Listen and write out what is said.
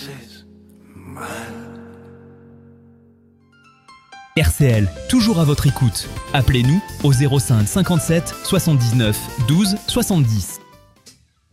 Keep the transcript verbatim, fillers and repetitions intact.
R C L, toujours à votre écoute. Appelez-nous au zéro cinq cinquante-sept soixante-dix-neuf douze soixante-dix.